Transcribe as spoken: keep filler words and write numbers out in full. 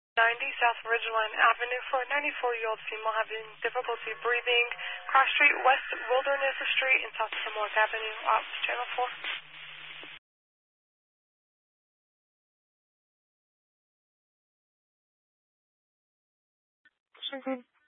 ninety South Ridgeline Avenue for a ninety-four-year-old female having difficulty breathing. Cross Street, West Wilderness Street, and South Hemlock Avenue. Ops, Channel four. So good.